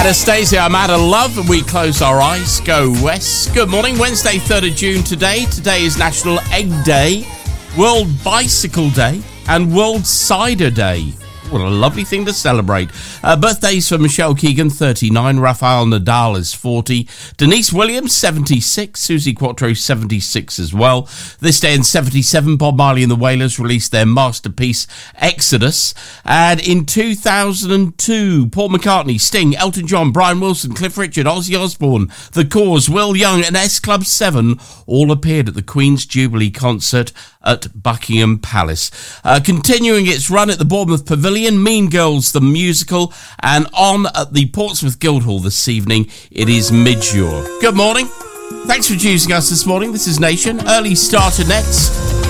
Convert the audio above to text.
Anastasia, I'm out of love, and we close our eyes, go west. Good morning, Wednesday, 3rd of June today. Today is National Egg Day, World Bicycle Day, and World Cider Day. What a lovely thing to celebrate. Birthdays for Michelle Keegan, 39. Rafael Nadal is 40. Denise Williams, 76. Susie Quattro, 76 as well. This day in 77, Bob Marley and the Wailers released their masterpiece, Exodus. And in 2002, Paul McCartney, Sting, Elton John, Brian Wilson, Cliff Richard, Ozzy Osbourne, The Cause, Will Young and S Club 7 all appeared at the Queen's Jubilee concert at Buckingham Palace. Continuing its run at the Bournemouth Pavilion, Mean Girls the musical, and on at the Portsmouth Guildhall this evening, it is Midjour. Good morning. Thanks for choosing us this morning. This is Nation. Early starter next.